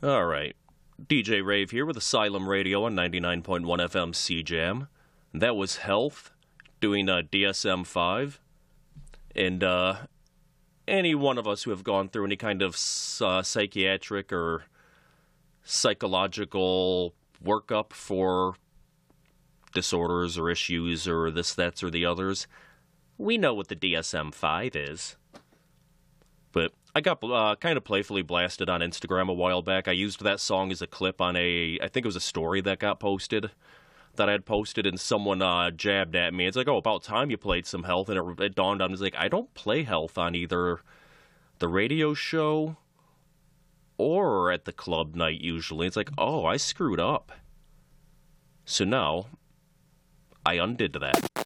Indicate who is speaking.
Speaker 1: All right. DJ Rave here with Asylum Radio on 99.1 FM CJAM. That was Health doing DSM-5. And any one of us who have gone through any kind of psychiatric or psychological workup for disorders or issues or this, that's, or the others, we know what the DSM-5 is. But I got kind of playfully blasted on Instagram a while back. I used that song as a clip on I think it was a story that got posted, that I had posted, and someone jabbed at me. It's like, oh, about time you played some Health, and it dawned on me, like, I don't play Health on either the radio show or at the club night usually. It's like, oh, I screwed up. So now, I undid that.